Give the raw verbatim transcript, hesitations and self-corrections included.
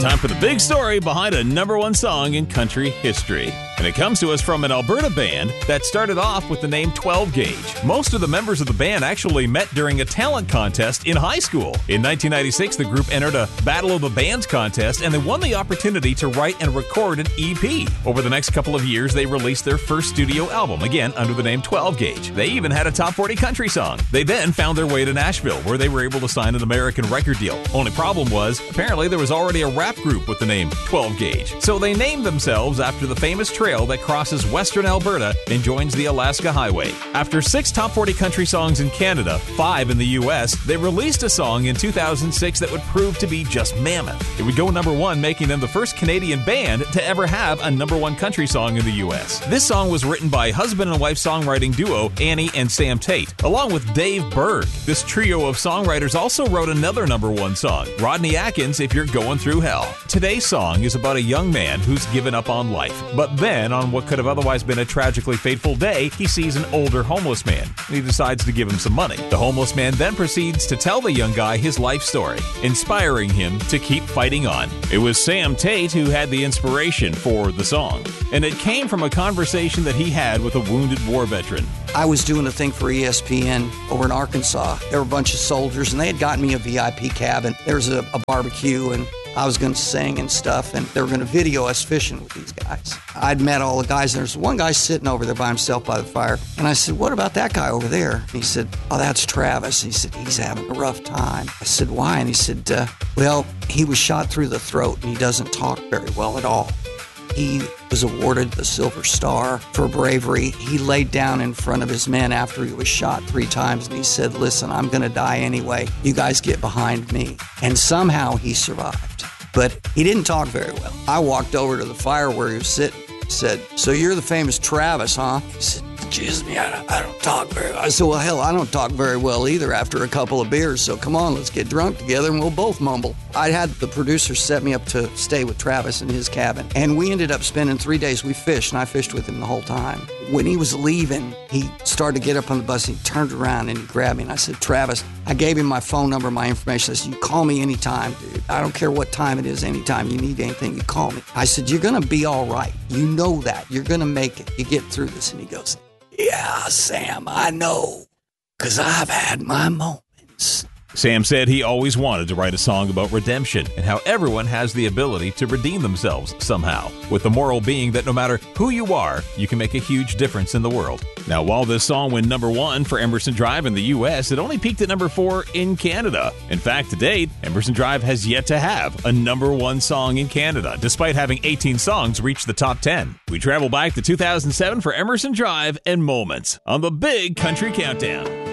Time for the big story behind a number one song in country history. And it comes to us from an Alberta band that started off with the name twelve gauge. Most of the members of the band actually met during a talent contest in high school. In nineteen ninety-six, the group entered a Battle of the Bands contest, and they won the opportunity to write and record an E P. Over the next couple of years, they released their first studio album, again under the name twelve gauge. They even had a top forty country song. They then found their way to Nashville, where they were able to sign an American record deal. Only problem was, apparently there was already a rap group with the name twelve gauge. So they named themselves after the famous trail that crosses western Alberta and joins the Alaska Highway. After six top forty country songs in Canada, five in the U S, they released a song in two thousand six that would prove to be just mammoth. It would go number one, making them the first Canadian band to ever have a number one country song in the U S. This song was written by husband and wife songwriting duo Annie and Sam Tate, along with Dave Berg. This trio of songwriters also wrote another number one song, Rodney Atkins' If You're Going Through Hell. Today's song is about a young man who's given up on life, but then on what could have otherwise been a tragically fateful day, he sees an older homeless man, and he decides to give him some money. The homeless man then proceeds to tell the young guy his life story, inspiring him to keep fighting on. It was Sam Tate who had the inspiration for the song, and it came from a conversation that he had with a wounded war veteran. I was doing a thing for E S P N over in Arkansas. There were a bunch of soldiers, and they had gotten me a V I P cabin. There was a, a barbecue, and I was going to sing and stuff, and they were going to video us fishing with these guys. I'd met all the guys, and there's one guy sitting over there by himself by the fire. And I said, what about that guy over there? And he said, oh, that's Travis. He said, he's having a rough time. I said, why? And he said, uh, well, he was shot through the throat, and he doesn't talk very well at all. He was awarded the Silver Star for bravery. He laid down in front of his men after he was shot three times, and he said, listen, I'm going to die anyway. You guys get behind me. And somehow he survived. But he didn't talk very well. I walked over to the fire where he was sitting. Said, so you're the famous Travis, huh? He said, excuse me, I don't, I don't talk very well. I said, well, hell, I don't talk very well either after a couple of beers, so come on, let's get drunk together and we'll both mumble. I had the producer set me up to stay with Travis in his cabin, and we ended up spending three days. We fished, and I fished with him the whole time. When he was leaving, he started to get up on the bus, and he turned around and he grabbed me, and I said, Travis, I gave him my phone number, my information. I said, you call me anytime, dude. I don't care what time it is, anytime you need anything, you call me. I said, you're going to be all right. You know that. You're going to make it. You get through this. And he goes, yeah, Sam, I know, because I've had my moments. Sam said he always wanted to write a song about redemption and how everyone has the ability to redeem themselves somehow, with the moral being that no matter who you are, you can make a huge difference in the world. Now, while this song went number one for Emerson Drive in the U S, it only peaked at number four in Canada. In fact, to date, Emerson Drive has yet to have a number one song in Canada, despite having eighteen songs reach the top ten. We travel back to two thousand seven for Emerson Drive and Moments on the Big Country Countdown.